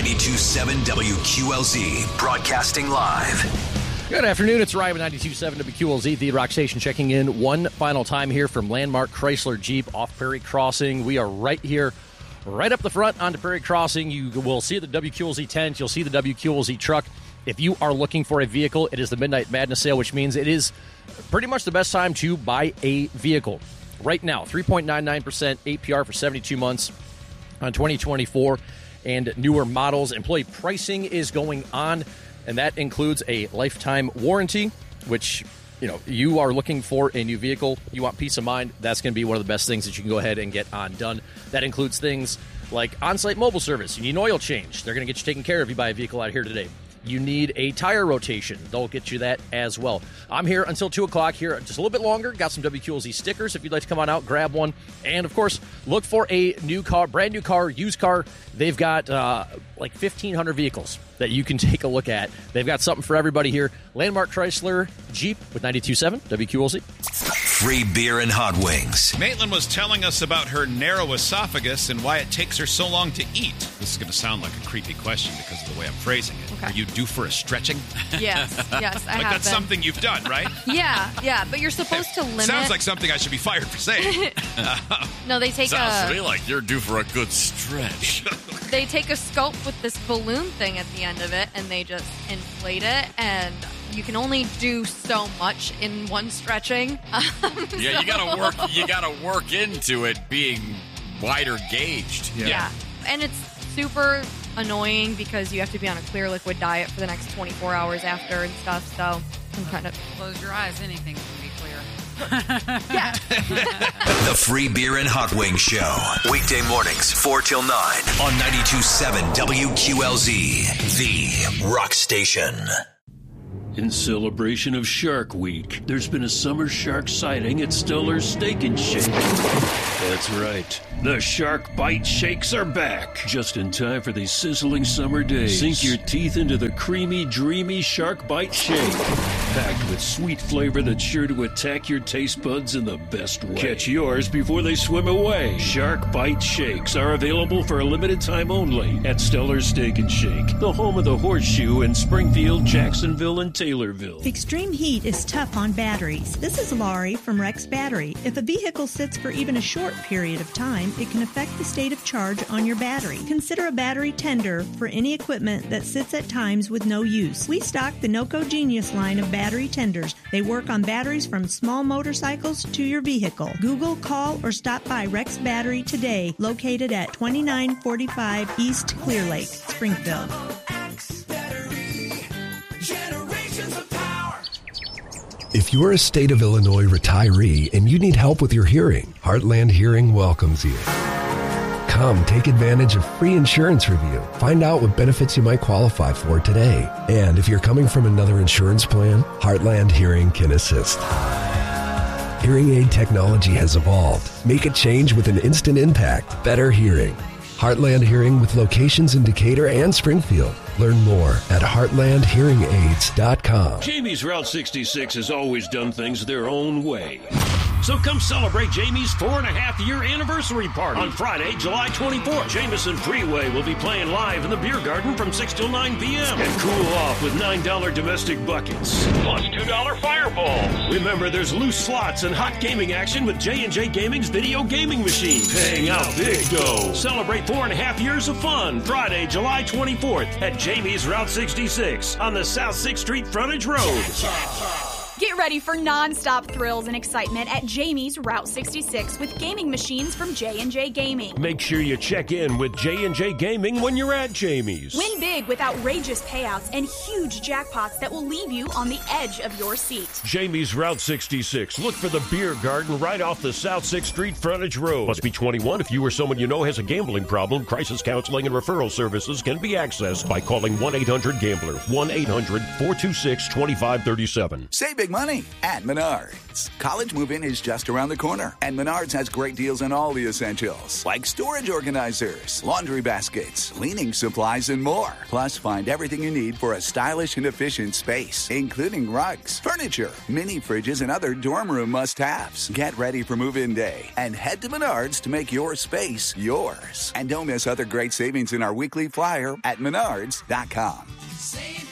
92.7 WQLZ, broadcasting live. Good afternoon. It's Ryan with 92.7 WQLZ, the rock station, checking in one final time here from Landmark Chrysler Jeep off Prairie Crossing. We are right here, right up the front onto Prairie Crossing. You will see the WQLZ tent. You'll see the WQLZ truck. If you are looking for a vehicle, it is the Midnight Madness sale, which means it is pretty much the best time to buy a vehicle. Right now, 3.99% APR for 72 months on 2024 and newer models. Employee pricing is going on, and that includes a lifetime warranty, which, you know, you are looking for a new vehicle. You want peace of mind. That's going to be one of the best things that you can go ahead and get done. That includes things like on-site mobile service. You need an oil change. They're going to get you taken care of if you buy a vehicle out here today. You need a tire rotation. They'll get you that as well. I'm here until 2 o'clock here, just a little bit longer. Got some WQLZ stickers if you'd like to come on out, grab one. And, of course, look for a new car, brand new car, used car. They've got like 1,500 vehicles that you can take a look at. They've got something for everybody here. Landmark Chrysler Jeep with 92.7 WQLZ. Free beer and hot wings. Maitland was telling us about her narrow esophagus and why it takes her so long to eat. This is going to sound like a creepy question because of the way I'm phrasing it. Okay. Are you due for a stretching? Yes, I have that's been. something you've done, right? Yeah, but you're supposed to limit. Sounds like something I should be fired for saying. No, they take Sounds to me like you're due for a good stretch. They take a scope with this balloon thing at the end of it, and they just inflate it, and you can only do so much in one stretching. Yeah, you gotta work into it being wider gauged. Yeah. And it's super annoying because you have to be on a clear liquid diet for the next 24 hours after and stuff, so I'm kind of... Close your eyes, anything can be clear. Yeah. The Free Beer and Hot Wings Show. Weekday mornings, 4 till 9 on 92.7 WQLZ, the rock station. In celebration of Shark Week, there's been a summer shark sighting at Stellar's Steak and Shake. That's right. The Shark Bite Shakes are back. Just in time for these sizzling summer days. Sink your teeth into the creamy, dreamy Shark Bite Shake. Packed with sweet flavor that's sure to attack your taste buds in the best way. Catch yours before they swim away. Shark Bite Shakes are available for a limited time only at Stellar's Steak and Shake, the home of the Horseshoe in Springfield, Jacksonville, and Taylorville. Extreme heat is tough on batteries. This is Laurie from Rex Battery. If a vehicle sits for even a short period of time, it can affect the state of charge on your battery. Consider a battery tender for any equipment that sits at times with no use. We stock the NOCO Genius line of battery tenders. They work on batteries from small motorcycles to your vehicle. Google, call, or stop by Rex Battery today, located at 2945 East Clear Lake, Springfield. If you're a State of Illinois retiree and you need help with your hearing, Heartland Hearing welcomes you. Come take advantage of free insurance review. Find out what benefits you might qualify for today. And if you're coming from another insurance plan, Heartland Hearing can assist. Hearing aid technology has evolved. Make a change with an instant impact. Better hearing. Heartland Hearing with locations in Decatur and Springfield. Learn more at heartlandhearingaids.com. Jamie's Route 66 has always done things their own way. So come celebrate Jamie's 4.5-year anniversary party. On Friday, July 24th, Jameson Freeway will be playing live in the beer garden from 6 till 9 p.m. And cool off with $9 domestic buckets. Plus $2 fireballs. Remember, there's loose slots and hot gaming action with J&J Gaming's video gaming machine. Paying out big dough. Celebrate 4.5 years of fun. Friday, July 24th at Jamie's Route 66 on the South 6th Street Frontage Road. Get ready for non-stop thrills and excitement at Jamie's Route 66 with gaming machines from J&J Gaming. Make sure you check in with J&J Gaming when you're at Jamie's. Win big with outrageous payouts and huge jackpots that will leave you on the edge of your seat. Jamie's Route 66. Look for the beer garden right off the South 6th Street Frontage Road. Must be 21. If you or someone you know has a gambling problem, crisis counseling and referral services can be accessed by calling 1-800-GAMBLER. 1-800-426-2537. Say big big money at Menards. College move-in is just around the corner, and Menards has great deals on all the essentials, like storage organizers, laundry baskets, cleaning supplies, and more. Plus, find everything you need for a stylish and efficient space, including rugs, furniture, mini fridges, and other dorm room must-haves. Get ready for move-in day and head to Menards to make your space yours. And don't miss other great savings in our weekly flyer at menards.com. Save